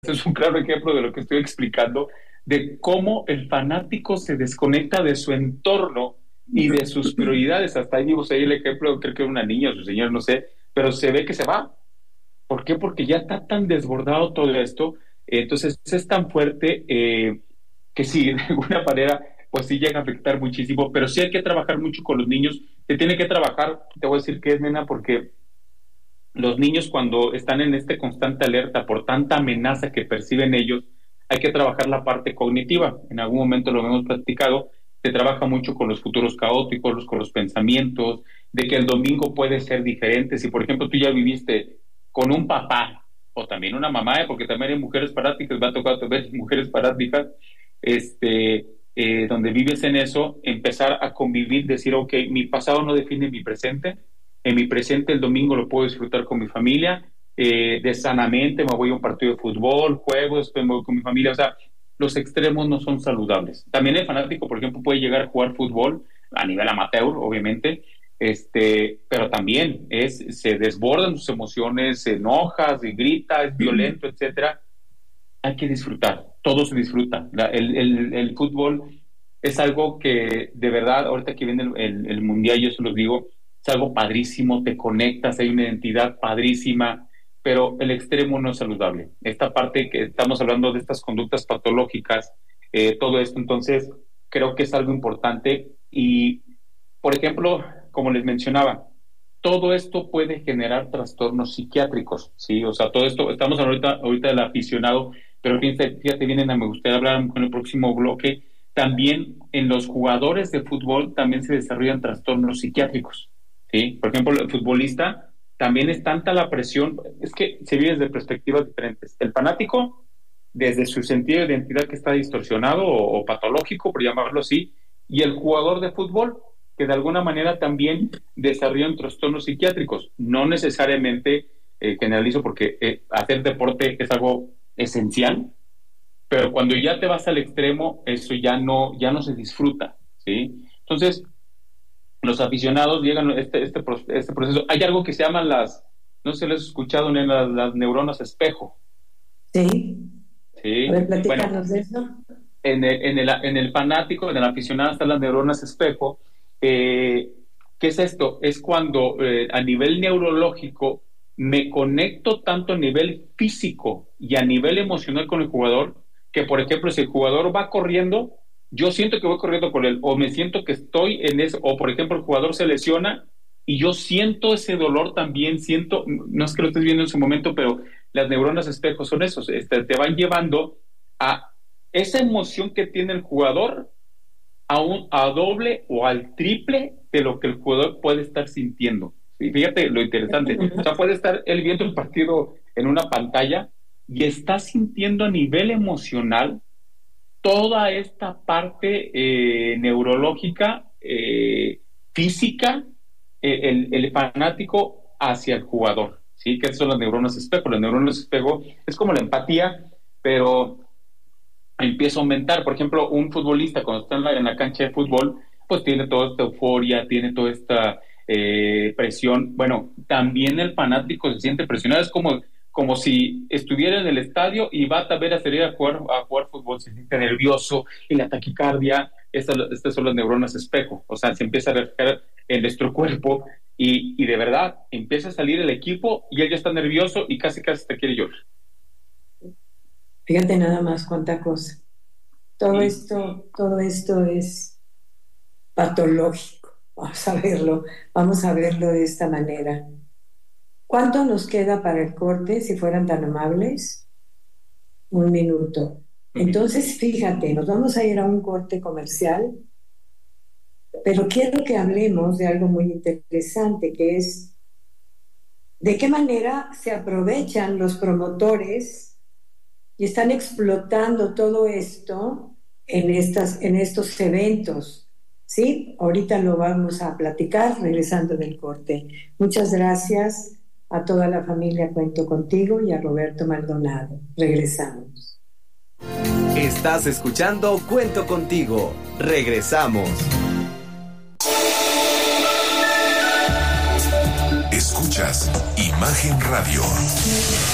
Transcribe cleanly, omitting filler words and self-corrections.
es un claro ejemplo de lo que estoy explicando, de cómo el fanático se desconecta de su entorno y de sus prioridades. Hasta ahí vimos ahí el ejemplo, creo que era una niña, su señor, no sé, pero se ve que se va. ¿Por qué? Porque ya está tan desbordado todo esto, entonces es tan fuerte que sí, de alguna manera, pues sí llega a afectar muchísimo, pero sí hay que trabajar mucho con los niños, se tiene que trabajar, te voy a decir que es, nena, porque los niños cuando están en este constante alerta por tanta amenaza que perciben ellos, hay que trabajar la parte cognitiva. En algún momento lo hemos platicado, se trabaja mucho con los futuros caóticos, con los pensamientos, de que el domingo puede ser diferente. Si, por ejemplo, tú ya viviste con un papá o también una mamá, porque también hay mujeres paráticas, me ha tocado también mujeres paráticas, donde vives en eso, empezar a convivir, decir, ok, mi pasado no define mi presente, en mi presente el domingo lo puedo disfrutar con mi familia, de sanamente, me voy a un partido de fútbol, juego, después me voy con mi familia, o sea, los extremos no son saludables. También el fanático, por ejemplo, puede llegar a jugar fútbol a nivel amateur, obviamente, pero también se desbordan sus emociones, se enoja, se grita, es violento, etcétera. Hay que disfrutar, todo se disfruta. El fútbol es algo que de verdad, ahorita que viene el mundial, yo se los digo, es algo padrísimo, te conectas, hay una identidad padrísima, pero el extremo no es saludable. Esta parte que estamos hablando de estas conductas patológicas, todo esto, entonces creo que es algo importante y, por ejemplo, como les mencionaba, todo esto puede generar trastornos psiquiátricos, ¿sí? O sea, todo esto, estamos ahorita del aficionado, pero fíjate bien, me gustaría hablar en el próximo bloque, también en los jugadores de fútbol también se desarrollan trastornos psiquiátricos, ¿sí? Por ejemplo, el futbolista también es tanta la presión, es que se vive desde perspectivas diferentes. El fanático, desde su sentido de identidad que está distorsionado o patológico, por llamarlo así, y el jugador de fútbol, que de alguna manera también desarrollan trastornos psiquiátricos. No necesariamente generalizo porque hacer deporte es algo esencial, pero cuando ya te vas al extremo, eso ya no se disfruta, ¿sí? Entonces, los aficionados llegan a este proceso. Hay algo que se llaman no sé si lo has escuchado, las neuronas espejo. Sí, a Sí, ver, bueno, platícanos de eso. en el fanático, en el aficionado están las neuronas espejo. ¿Qué es esto? Es cuando a nivel neurológico me conecto tanto a nivel físico y a nivel emocional con el jugador, que por ejemplo, si el jugador va corriendo, yo siento que voy corriendo con él, o me siento que estoy en eso, o por ejemplo, el jugador se lesiona y yo siento ese dolor también, no es que lo estés viendo en su momento, pero las neuronas espejo son esos, te van llevando a esa emoción que tiene el jugador a doble o al triple de lo que el jugador puede estar sintiendo. ¿Sí? Fíjate lo interesante. O sea, puede estar él viendo el partido en una pantalla y está sintiendo a nivel emocional toda esta parte neurológica, física, el fanático hacia el jugador, ¿sí? Que son las neuronas espejo. Las neuronas espejo es como la empatía, pero empieza a aumentar. Por ejemplo, un futbolista cuando está en la cancha de fútbol, pues tiene toda esta euforia, tiene toda esta presión. Bueno, también el fanático se siente presionado. Es como si estuviera en el estadio y va a ver a salir a jugar fútbol, se siente nervioso y la taquicardia. Estas son las neuronas espejo. O sea, se empieza a reflejar en nuestro cuerpo y de verdad empieza a salir el equipo y él ya está nervioso y casi te quiere llorar. Fíjate nada más cuánta cosa. Sí. Todo esto es patológico. Vamos a verlo de esta manera. ¿Cuánto nos queda para el corte, si fueran tan amables? Un minuto. Ujú. Entonces, fíjate, nos vamos a ir a un corte comercial, pero quiero que hablemos de algo muy interesante, que es de qué manera se aprovechan los promotores y están explotando todo esto en estos eventos. Sí, ahorita lo vamos a platicar regresando del corte. Muchas gracias a toda la familia Cuento Contigo y a Roberto Maldonado. Regresamos. Estás escuchando Cuento Contigo. Regresamos. Escuchas Imagen Radio.